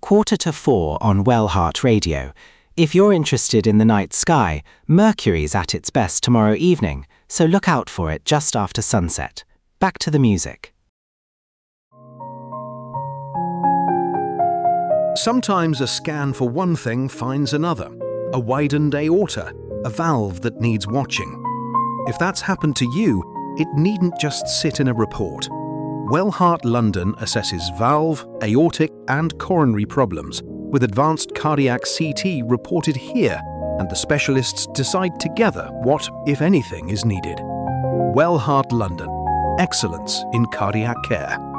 4:45 on Wellheart Radio. If you're interested in the night sky, Mercury's at its best tomorrow evening, so look out for it just after sunset. Back to the music. Sometimes a scan for one thing finds another. A widened aorta, a valve that needs watching. If that's happened to you, it needn't just sit in a report. Wellheart London assesses valve, aortic and coronary problems, with advanced cardiac CT reported here, and the specialists decide together what, if anything, is needed. Wellheart London. Excellence in cardiac care.